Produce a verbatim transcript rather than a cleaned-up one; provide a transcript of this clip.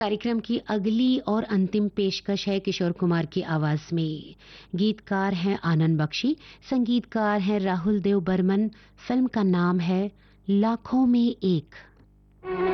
कार्यक्रम की अगली और अंतिम पेशकश है किशोर कुमार की आवाज में। गीतकार हैं आनंद बख्शी, संगीतकार हैं राहुल देव बर्मन। फिल्म का नाम है लाखों में एक।